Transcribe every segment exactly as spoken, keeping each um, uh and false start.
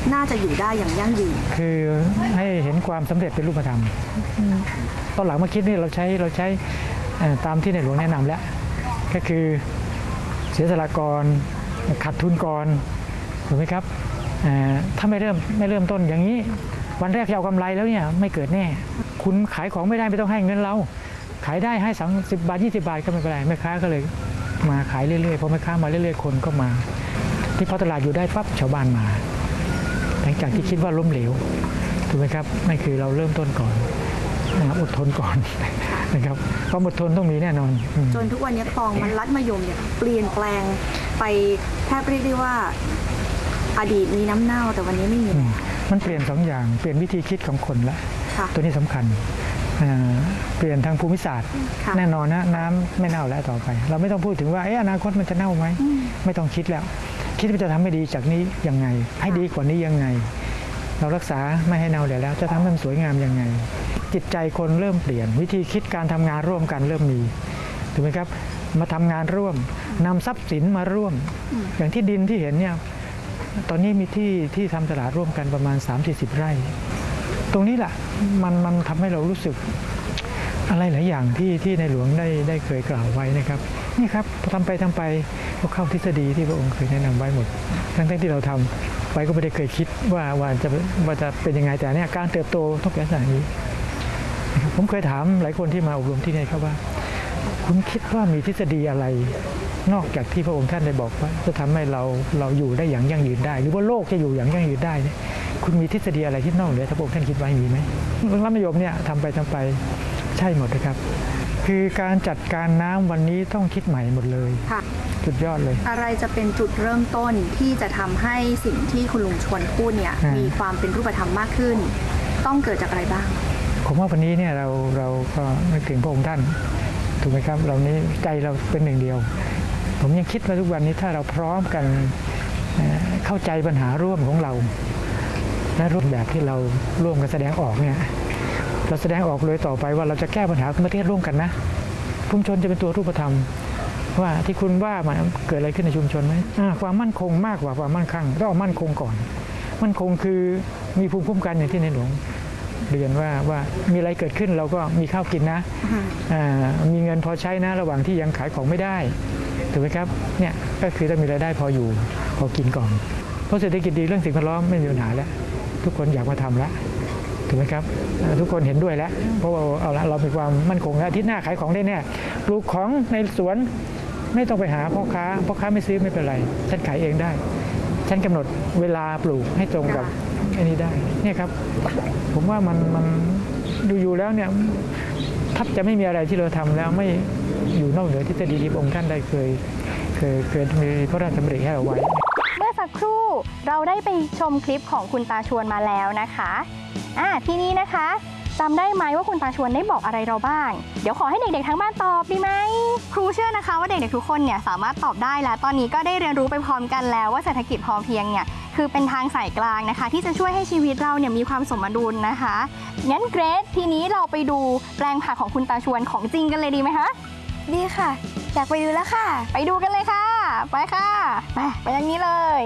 น่าจะอยู่ได้อย่างยั่งยืนคือให้เห็นความสำเร็จเป็นรูปธรรมตอนหลังมาคิดนี่เราใช้เราใช้ตามที่ในหลวงแนะนำแล้วก็คือเสียสละก่อนขาดทุนก่อนถูกไหมครับถ้าไม่เริ่มไม่เริ่มต้นอย่างนี้วันแรกจะเอากำไรแล้วเนี่ยไม่เกิดแน่คุณขายของไม่ได้ไม่ต้องให้เงินเราขายได้ให้สามสิบบาทยี่สิบบาทก็ไม่เป็นไรแม่ค้าก็เลยมาขายเรื่อยๆพอแม่ค้ามาเรื่อยๆคนก็มาที่พอตลาดอยู่ได้ปั๊บชาวบ้านมาหลังจากที่คิดว่าล้มเหลวถูกไหมครับนั่นคือเราเริ่มต้นก่อนอดทนก่อนนะครับความอดทนต้องมีแน่นอนจนทุกวันนี้คลองมันลัดมะยมเนี่ยเปลี่ยนแปลงไปแทบเรียกได้ว่าอดีตมีน้ำเน่าแต่วันนี้ไม่มีมันเปลี่ยนสองอย่างเปลี่ยนวิธีคิดของคนละตัวนี้สำคัญเปลี่ยนทางภูมิศาสตร์แน่นอนนะน้ำไม่เน่าแล้วต่อไปเราไม่ต้องพูดถึงว่าอนาคตมันจะเน่าไหมไม่ต้องคิดแล้วคิดว่าจะทำให้ดีจากนี้ยังไงให้ดีกว่านี้ยังไงเรารักษาไม่ให้เน่าเดี๋ยวแล้วจะทำให้มันสวยงามยังไงจิตใจคนเริ่มเปลี่ยนวิธีคิดการทำงานร่วมกันเริ่มมีถูกไหมครับมาทำงานร่วมนำทรัพย์สินมาร่วมอย่างที่ดินที่เห็นเนี่ยตอนนี้มีที่ที่ทำตลาดร่วมกันประมาณ สามถึงสี่สิบ ไร่ตรงนี้แหละมันมันทำให้เรารู้สึกอะไรหลายอย่างที่ที่ในหลวงได้ได้เคยกล่าวไว้นะครับนี่ครับทำไปทำไปก็เข้าทฤษฎีที่พระองค์เคยแนะนำไว้หมดทั้งที่เราทำไปก็ไม่ได้เคยคิดว่าว่าจะว่าจะเป็นยังไงแต่เนี่ยการเติบโตต้องเป็นอย่างนี้ผมเคยถามหลายคนที่มาอบรมที่นี่ครับว่าคุณคิดว่ามีทฤษฎีอะไรนอกจากที่พระองค์ท่านได้บอกว่าจะทำให้เราเราอยู่ได้อย่างยั่งยืนได้หรือว่าโลกจะอยู่อย่างยั่งยืนได้เนี่ยคุณมีทฤษฎีอะไรที่นอกเหนือที่พระองค์ท่านคิดไว้มีไหมเรื่องรัฐนิยมเนี่ยทำไปทำไปใช่หมดนะครับคือการจัดการน้ำวันนี้ต้องคิดใหม่หมดเลยสุดยอดเลยอะไรจะเป็นจุดเริ่มต้นที่จะทำให้สิ่งที่คุณลุงชวนพูดเนี่ยมีความเป็นรูปธรรมมากขึ้นต้องเกิดจากอะไรบ้างผมว่าวันนี้เนี่ยเราเราก็นึกถึงพระองค์ท่านถูกไหมครับเรานี้ใจเราเป็นหนึ่งเดียวผมยังคิดว่าทุกวันนี้ถ้าเราพร้อมกันเข้าใจปัญหาร่วมของเราและรูปแบบที่เราร่วมกันแสดงออกเนี่ยเราแสดงออกเลยต่อไปว่าเราจะแก้ปัญหาประเทศร่วมกันนะชุมชนจะเป็นตัวรูปธรรมว่าที่คุณว่ามันเกิดอะไรขึ้นในชุมชนไหมความมั่นคงมากกว่าความมั่นคงต้องมั่นคงก่อนมั่นคงคือมีภูมิคุ้มกันอย่างที่ในหลวงเรียนว่าว่ามีอะไรเกิดขึ้นเราก็มีข้าวกินนะมีเงินพอใช้นะระหว่างที่ยังขายของไม่ได้ถูกไหมครับเนี่ยก็คือต้องมีรายได้พออยู่พอกินก่อนเพราะเศรษฐกิจดีเรื่องสิ่งแวดล้อมไม่มีปัญหาแล้วทุกคนอยากมาทำแล้วถูกไหมครับทุกคนเห็นด้วยแล้วเพราะว่าเอาละเรามีความมั่นคงแล้วอาทิตย์หน้าขายของได้แน่ปลูกของในสวนไม่ต้องไปหาพ่อค้าพ่อค้าไม่ซื้อไม่เป็นไรฉันขายเองได้ฉันกำหนดเวลาปลูกให้ตรงกับอันนี้ได้เนี่ยครับผมว่ามันมันดูอยู่แล้วเนี่ยถ้าจะไม่มีอะไรที่เราทำแล้วไม่อยู่นอกเหนือทฤษฎีที่องค์ท่านได้เคยเคยเคยมีพระราชดำริให้เอาไว้เมื่อสักครู่เราได้ไปชมคลิปของคุณตาชวนมาแล้วนะคะอ่าทีนี้นะคะจำได้ไหมว่าคุณตาชวนได้บอกอะไรเราบ้างเดี๋ยวขอให้เด็กๆทั้งบ้านตอบดีไหมครูเชื่อนะคะว่าเด็กๆทุกคนเนี่ยสามารถตอบได้แล้วตอนนี้ก็ได้เรียนรู้ไปพร้อมกันแล้วว่าเศรษฐกิจพอเพียงเนี่ยคือเป็นทางสายกลางนะคะที่จะช่วยให้ชีวิตเราเนี่ยมีความสมดุลนะคะงั้นเกรซทีนี้เราไปดูแปลงผักของคุณตาชวนของจริงกันเลยดีไหมคะดีค่ะอยากไปดูแล้วค่ะไปดูกันเลยค่ะไปค่ะไปไปอย่างนี้เลย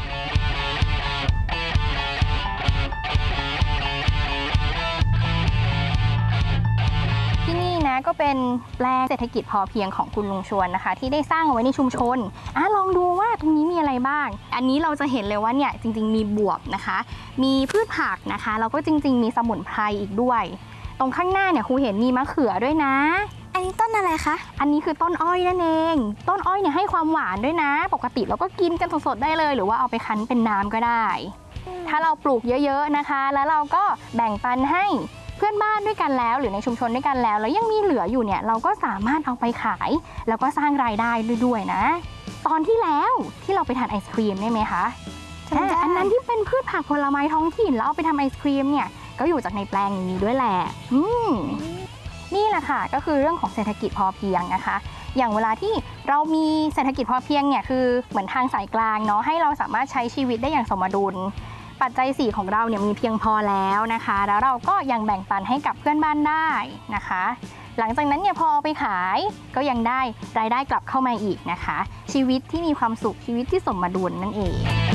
ที่นี่นะก็เป็นแปลงเศรษฐกิจพอเพียงของคุณลุงชวนนะคะที่ได้สร้างเอาไว้ในชุมชนอ่ะลองดูว่าตรงนี้มีอะไรบ้างอันนี้เราจะเห็นเลยว่าเนี่ยจริงๆมีบวบนะคะมีพืชผักนะคะแล้วก็จริงๆมีสมุนไพรอีกด้วยตรงข้างหน้าเนี่ยครูเห็นมีมะเขือด้วยนะอันนี้ต้นอะไรคะอันนี้คือต้นอ้อยนั่นเองต้นอ้อยเนี่ยให้ความหวานด้วยนะปกติเราก็กินกันสดๆได้เลยหรือว่าเอาไปคั้นเป็นน้ำก็ได้ถ้าเราปลูกเยอะๆนะคะแล้วเราก็แบ่งปันให้เพื่อนบ้านด้วยกันแล้วหรือในชุมชนด้วยกันแล้วแล้วยังมีเหลืออยู่เนี่ยเราก็สามารถเอาไปขายแล้วก็สร้างรายได้ด้วยนะตอนที่แล้วที่เราไปทานไอศครีมได้ไหมคะอันนั้นที่เป็นพืชผักผลไม้ท้องถิ่นแล้วเอาไปทำไอศครีมเนี่ยก็อยู่จากในแปลงนี้ด้วยแหละอืมนี่แหละค่ะก็คือเรื่องของเศรษฐกิจพอเพียงนะคะอย่างเวลาที่เรามีเศรษฐกิจพอเพียงเนี่ยคือเหมือนทางสายกลางเนาะให้เราสามารถใช้ชีวิตได้อย่างสมดุลปัจจัยสี่ของเราเนี่ยมีเพียงพอแล้วนะคะแล้วเราก็ยังแบ่งปันให้กับเพื่อนบ้านได้นะคะหลังจากนั้นเนี่ยพอไปขายก็ยังได้รายได้กลับเข้ามาอีกนะคะชีวิตที่มีความสุขชีวิตที่สมดุลนั่นเอง